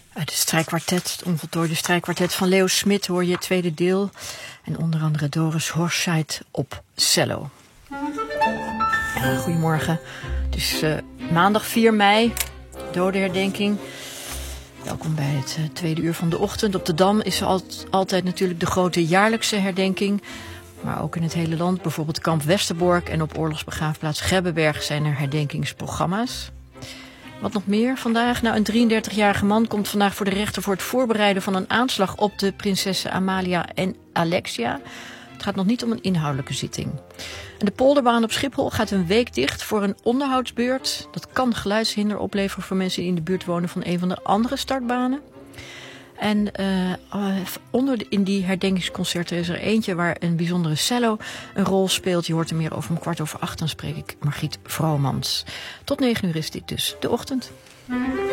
Het strijkkwartet, het onvoltooide strijkkwartet van Leo Smit hoor je het tweede deel. En onder andere Doris Horscheid op cello. Ja, goedemorgen. Het is maandag 4 mei, dodenherdenking. Welkom bij het tweede uur van de ochtend. Op de Dam is er altijd natuurlijk de grote jaarlijkse herdenking. Maar ook in het hele land, bijvoorbeeld Kamp Westerbork en op oorlogsbegraafplaats Grebbeberg zijn er herdenkingsprogramma's. Wat nog meer vandaag? Nou, een 33-jarige man komt vandaag voor de rechter voor het voorbereiden van een aanslag op de prinsessen Amalia en Alexia. Het gaat nog niet om een inhoudelijke zitting. En de polderbaan op Schiphol gaat een week dicht voor een onderhoudsbeurt. Dat kan geluidshinder opleveren voor mensen die in de buurt wonen van een van de andere startbanen. En in die herdenkingsconcerten is er eentje waar een bijzondere cello een rol speelt. Je hoort er meer over om 7:15. Dan spreek ik Margriet Vromans. Tot 9 uur is dit dus de ochtend.